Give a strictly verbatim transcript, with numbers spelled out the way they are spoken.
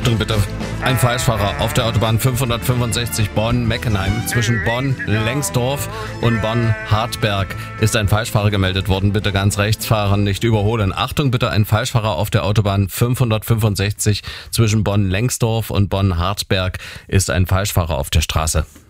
Achtung bitte, ein Falschfahrer auf der Autobahn fünfhundertfünfundsechzig Bonn-Meckenheim zwischen Bonn-Lengsdorf und Bonn-Hartberg ist ein Falschfahrer gemeldet worden. Bitte ganz rechts fahren, nicht überholen. Achtung bitte, ein Falschfahrer auf der Autobahn fünfhundertfünfundsechzig zwischen Bonn-Lengsdorf und Bonn-Hartberg ist ein Falschfahrer auf der Straße.